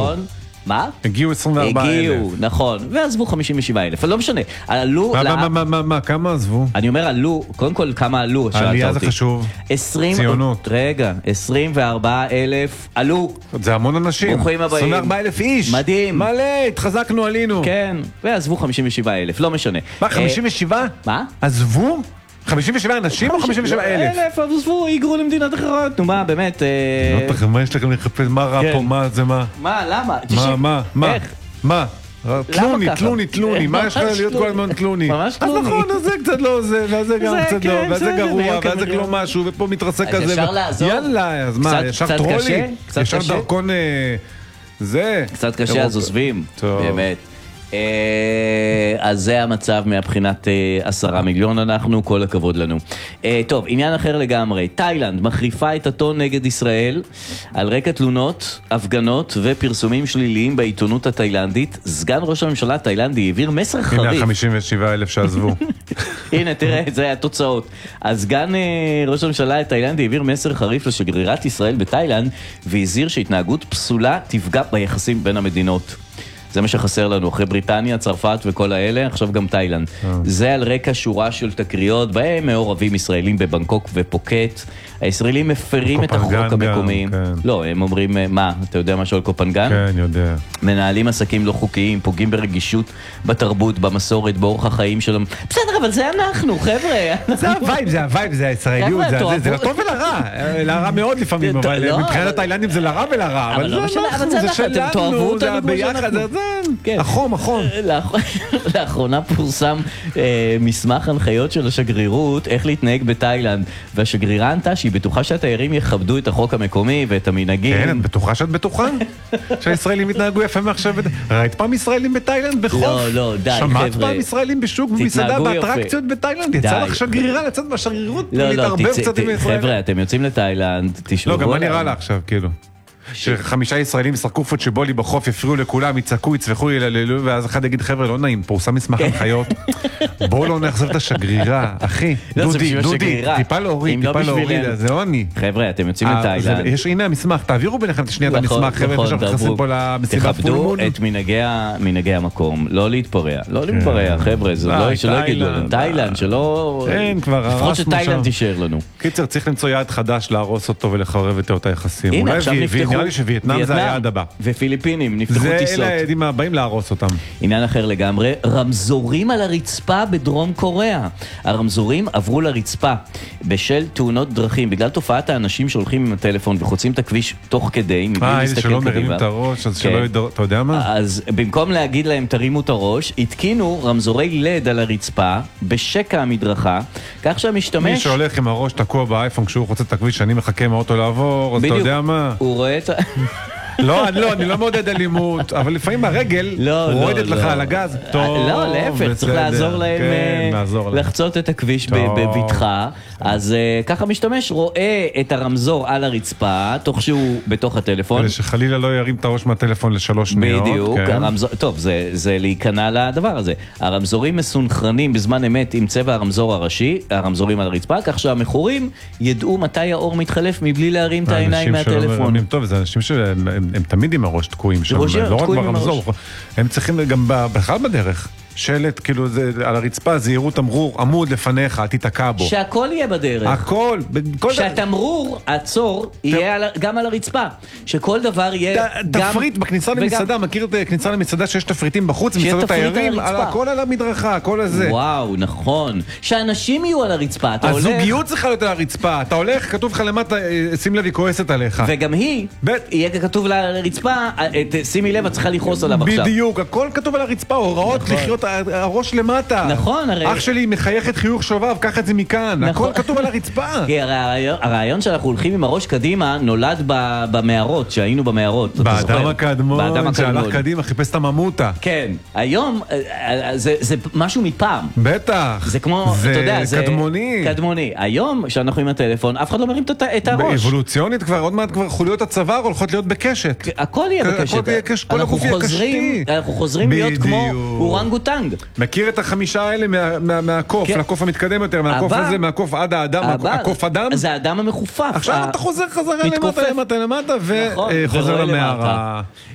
נכון. מה? הגיעו 24,000. הגיעו, נכון, ועזבו 57,000, לא משנה. עלו... מה, כמה עזבו? אני אומר עלו, קודם כל כמה עלו, העלייה זה חשוב. ציונות. רגע, 24,000 עלו. זה המון אנשים. ברוכים הבאים. 24,000 איש. מדהים. מלא, התחזקנו, עלינו. כן, ועזבו 57,000, לא משנה. מה, 57? מה? עזבו? 57 אנשים או 57,000? 1,000, עזבו, היגרו למדינת אחרות. נו מה, באמת... מה יש לכם לחפש? מה רע פה? מה זה מה? מה, למה? מה? איך? מה? תלוני, מה יש לך להיות כל הזמן תלוני? ממש תלוני. אז נכון, אז זה קצת לא זה, וזה גם קצת לא, וזה גרוע, וזה לא משהו, ופה מתרסק כזה. אז אפשר לעזור? יאללה, אז מה, ישר טרולי? ישר דרכון זה? קצת קשה, אז עוזבים. באמת. אז זה המצב מהבחינת 10 מיליון אנחנו, כל הכבוד לנו. טוב, עניין אחר לגמרי. תאילנד מחריפה את הטון נגד ישראל על רקע תלונות, הפגנות ופרסומים שליליים בעיתונות התאילנדית. סגן ראש הממשלה התאילנדי העביר מסר חריף. הנה 57,000 שעזבו. הנה, תראה, זה התוצאות. אז סגן ראש הממשלה התאילנדי העביר מסר חריף לשגרירת ישראל בתאילנד והזהיר שהתנהגות פסולה תפגע ביחסים בין המדינות. זה מה שחסר לנו, אחרי בריטניה, צרפת וכל האלה, עכשיו גם תאילנד. זה על רקע שורה של תקריות, בהם מעורבים ישראלים בבנקוק ופוקט. הישראלים מפרים את החוק המקומיים. לא, הם אומרים, מה, אתה יודע משהו על קופנגן? כן, יודע. מנהלים עסקים לא חוקיים, פוגעים ברגישות, בתרבות, במסורת, באורח החיים שלהם. בסדר, אבל זה אנחנו, חבר'ה. זה הווייב, זה הישראליות, זה לטוב ולרע. לרע מאוד לפעמים, אבל מבחינת התאילנדים זה לרע ולרע. אבל זה שלנו, זה ביחד, החום. לאחרונה פורסם מסמך הנחיות של השגרירות איך להתנהג בתאילנד, והשגרירה ענתה שהיא בטוחה שהתיירים יכבדו את החוק המקומי ואת המנהגים. כן, את בטוחה שאת בטוחה? שהישראלים יתנהגו יפה מעכשיו? ראית פעם ישראלים בתאילנד בחוף? לא, די, חבר'ה. שמעת פעם ישראלים בשוק במסעדה באטרקציות בתאילנד? יצא לך שגרירה לצאת מהשגרירות ולהתערבב קצת עם ישראל? חבר'ה, אתם יוצאים לתאילנד, תשמעו. לא, גם מה נראה לה עכשיו, כאילו? ש5 ישראלים ישחקו פוטבול בחוף, יפריעו לכולם, יצעקו, יצווחו, ילללו, ואז אחד יגיד, חבר'ה, לא נעים, פורסם מסמך הנחיות, בואו לא נחזב את השגרירה, אחי, דודי, טיפה להוריד, זה לא אני. חבר'ה, אתם יוצאים לתאילנד. הנה המסמך, תעבירו ביניכם את השנייה את המסמך, חבר'ה, עכשיו נכנסים פה למסיבה פולמוד. תכבדו את מנהגי המקום, לא להתפרע, חבר'ה, זה לא יגידו, תאילנד, שלא... אין, כבר לפחות שתאילנד תישאר לנו. קיצר, צריך למצוא יעד חדש להרוס אותו ולחרב את היחסים. נראה לי שווייטנאם זה היעד הבא. ופיליפינים נפתחו טיסות. זה אלה היעדים הבאים להרוס אותם. עניין אחר לגמרי, רמזורים על הרצפה בדרום קוריאה. הרמזורים עברו לרצפה בשל תאונות דרכים, בגלל תופעת האנשים שהולכים עם הטלפון וחוצים את הכביש תוך כדי, מבלי להסתכל שלא מרימים את הראש, אז שלא ידעו, אתה יודע מה? אז במקום להגיד להם תרימו את הראש, התקינו רמזורי לד על הרצפה, בשקע המדרכה, כך שהמשתמש... מי שהולך עם הראש תקוע באייפון כשהוא חוצה את הכביש, אני מחכה מהאוטו לעבור, אז אתה יודע מה? הוא רואה את... לא, אני לא מעודד אלימות, אבל לפעמים הרגל רועדת לך על הגז. לא, להפך, צריך לעזור להם לחצות את הכביש בבטחה. אז ככה משתמש רואה את הרמזור על הרצפה, תוך שהוא בתוך הטלפון. כדי שחלילה לא ירים את הראש מהטלפון ל3 שניות. בדיוק, טוב, זה להיכנע לדבר הזה. הרמזורים מסונכרנים בזמן אמת עם צבע הרמזור הראשי, הרמזורים על הרצפה, כך שהמכורים ידעו מתי האור מתחלף מבלי להרים את העיניים מהטלפון. טוב, זה אנשים הם תמיד עם הראש תקועים שם, לא רק ברמזור, הם צריכים גם בכלל בדרך. שלט, כאילו, על הרצפה, זהירות תמרור, עמוד לפניך, תתקע בו. שהכל יהיה בדרך. הכל. שהתמרור, עצור, יהיה גם על הרצפה. שכל דבר יהיה גם... תפריט בכניסה למסעדה, מכיר את כניסה למסעדה שיש תפריטים בחוץ, מסעדות תיירים, הכל על המדרכה, הכל הזה. וואו, נכון. שאנשים יהיו על הרצפה, אתה הולך... הזוגיות צריכה להיות על הרצפה, אתה הולך, כתוב לך למטה, שים לב, היא כועסת עליך. וגם היא, יהיה כתוב על הרצפה, שימי לב, את צריכה לכעוס עליו עכשיו. בדיוק, הכל כתוב על הרצפה, הוראות לחיות הראש למטה. נכון, הרי... אח שלי מחייכת חיוך שובב, קח את זה מכאן. הכל כתוב על הרצפה. כי הרעיון שאנחנו הולכים עם הראש קדימה נולד במערות, שהיינו במערות. באדם הקדמון, שהלך קדימה, חיפש את הממותה. כן. היום, זה משהו מפעם. בטח. זה כמו, אתה יודע, זה קדמוני. קדמוני. היום, כשאנחנו עם הטלפון, אף אחד לא מרים את הראש. באבולוציונית כבר, עוד מעט כבר חוליות הצוואר הולכות להיות בקשת. הכל יהיה בקשת. כל הגוף יהיה קשתי. אנחנו חוזרים להיות כמו אורנגוטנג. מכיר את 5 האלה מהקוף, לקוף המתקדם יותר, מהקוף הזה, מהקוף עד האדם, הקוף אדם? זה האדם המחופף. עכשיו אתה חוזר חזרה למטה, וחוזר למערה.